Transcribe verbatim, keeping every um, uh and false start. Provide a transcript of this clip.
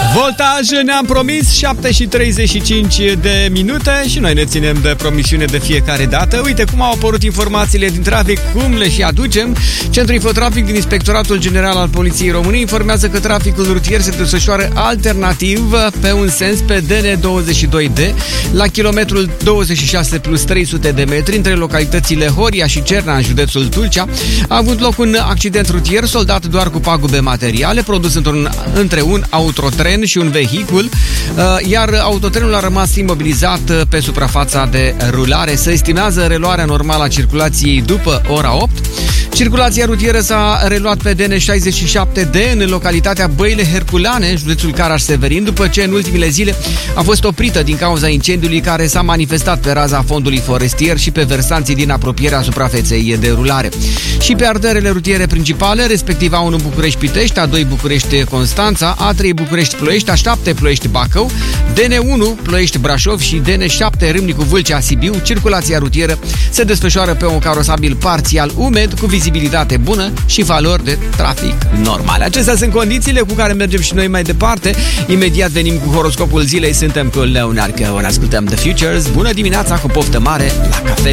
Voltaj, ne-am promis, șapte și treizeci și cinci de minute și noi ne ținem de promisiune de fiecare dată. Uite cum au apărut informațiile din trafic, cum le și aducem. Centrul Infotrafic din Inspectoratul General al Poliției României informează că traficul rutier se desfășoară alternativ pe un sens pe D N douăzeci și doi D la kilometrul douăzeci și șase plus trei sute de metri între localitățile Horia și Cerna în județul Tulcea. A avut loc un accident rutier soldat doar cu pagube materiale produs într-un, între un autotren și un vehicul, iar autotrenul a rămas imobilizat pe suprafața de rulare. Se estimează reluarea normală a circulației după ora opt. Circulația rutieră s-a reluat pe D N șaizeci și șapte D în localitatea Băile Herculane, județul Caraș-Severin, după ce în ultimele zile a fost oprită din cauza incendiului care s-a manifestat pe raza fondului forestier și pe versanții din apropierea suprafeței de rulare. Și pe arterele rutiere principale, respectiv A unu București-Pitești, A doi București-Constanța, A trei București-Ploiești, A șapte Ploiești-Bacău, D N unu Ploiești-Brașov și D N șapte Râmnicu-Vâlcea-Sibiu. Circulația rutieră se desfășoară pe un carosabil parțial umed, cu vizibilitate bună și valori de trafic normale. Acestea sunt condițiile cu care mergem și noi mai departe. Imediat venim cu horoscopul zilei. Suntem cu Leonard Cohen, ascultăm The Futures. Bună dimineața, cu poftă mare la cafea.